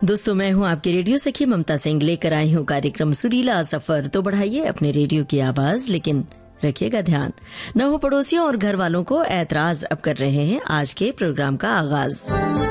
दोस्तों, मैं हूं आपकी रेडियो सखी ममता सिंह, लेकर आई हूं कार्यक्रम सुरीला सफर। तो बढ़ाइए अपने रेडियो की आवाज, लेकिन रखिएगा ध्यान न हो पड़ोसियों और घर वालों को ऐतराज। अब कर रहे हैं आज के प्रोग्राम का आगाज।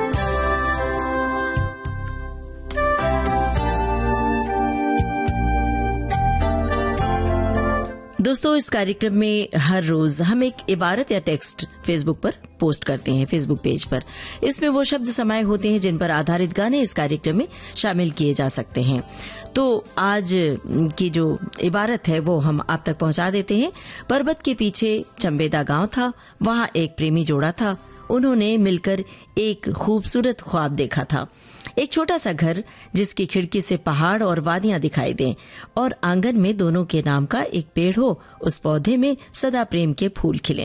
दोस्तों, इस कार्यक्रम में हर रोज हम एक इबारत या टेक्स्ट फेसबुक पर पोस्ट करते हैं, फेसबुक पेज पर। इसमें वो शब्द समाये होते हैं जिन पर आधारित गाने इस कार्यक्रम में शामिल किए जा सकते हैं। तो आज की जो इबारत है वो हम आप तक पहुंचा देते हैं। पर्वत के पीछे चंबेदा गांव था, वहां एक प्रेमी जोड़ा था। उन्होंने मिलकर एक खूबसूरत ख्वाब देखा था, एक छोटा सा घर जिसकी खिड़की से पहाड़ और वादियां दिखाई दें और आंगन में दोनों के नाम का एक पेड़ हो, उस पौधे में सदा प्रेम के फूल खिलें।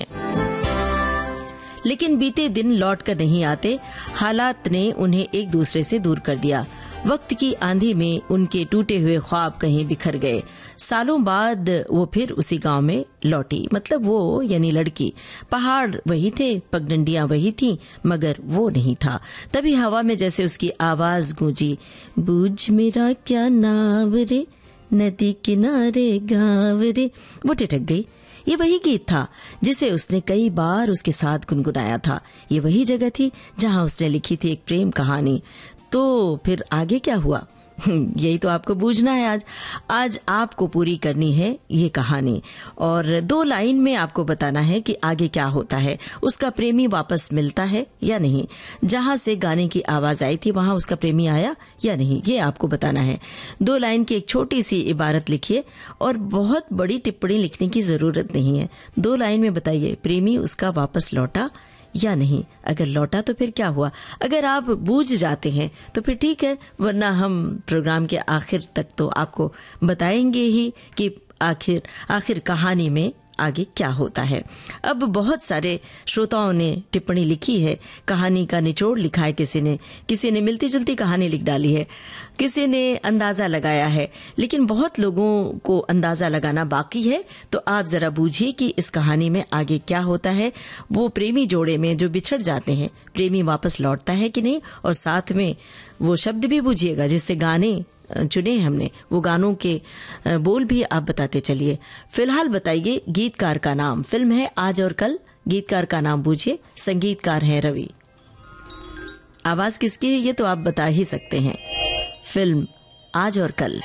लेकिन बीते दिन लौट कर नहीं आते, हालात ने उन्हें एक दूसरे से दूर कर दिया। वक्त की आंधी में उनके टूटे हुए ख्वाब कहीं बिखर गए। सालों बाद वो फिर उसी गांव में लौटी, मतलब वो यानी लड़की। पहाड़ वही थे, पगडंडियां वही थीं, मगर वो नहीं था। तभी हवा में जैसे उसकी आवाज गूंजी, बूझ मेरा क्या नाव रे, नदी किनारे गाँव रे। वो ठिठक गई। ये वही गीत था जिसे उसने कई बार उसके साथ गुनगुनाया था। ये वही जगह थी जहां उसने लिखी थी एक प्रेम कहानी। तो फिर आगे क्या हुआ, यही तो आपको बूझना है। आज आपको पूरी करनी है ये कहानी, और 2 लाइन में आपको बताना है कि आगे क्या होता है। उसका प्रेमी वापस मिलता है या नहीं, जहां से गाने की आवाज आई थी वहां उसका प्रेमी आया या नहीं, ये आपको बताना है। 2 लाइन की एक छोटी सी इबारत लिखिए, और बहुत बड़ी टिप्पणी लिखने की जरूरत नहीं है। 2 लाइन में बताइए, प्रेमी उसका वापस लौटा या नहीं। अगर लौटा तो फिर क्या हुआ। अगर आप बूझ जाते हैं तो फिर ठीक है, वरना हम प्रोग्राम के आखिर तक तो आपको बताएंगे ही कि आखिर कहानी में आगे क्या होता है। अब बहुत सारे श्रोताओं ने टिप्पणी लिखी है, कहानी का निचोड़ लिखा है किसी ने मिलती जुलती कहानी लिख डाली है, किसी ने अंदाजा लगाया है, लेकिन बहुत लोगों को अंदाजा लगाना बाकी है। तो आप जरा बूझिए कि इस कहानी में आगे क्या होता है। वो प्रेमी जोड़े में जो बिछड़ जाते हैं, प्रेमी वापस लौटता है कि नहीं, और साथ में वो शब्द भी बूझिएगा जिससे गाने चुने हमने, वो गानों के बोल भी आप बताते चलिए। फिलहाल बताइए गीतकार का नाम। फिल्म है आज और कल, गीतकार का नाम बूझिए। संगीतकार है रवि। आवाज किसकी है ये तो आप बता ही सकते हैं। फिल्म आज और कल।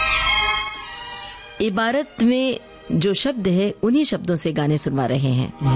इबारत में जो शब्द है उन्हीं शब्दों से गाने सुनवा रहे हैं।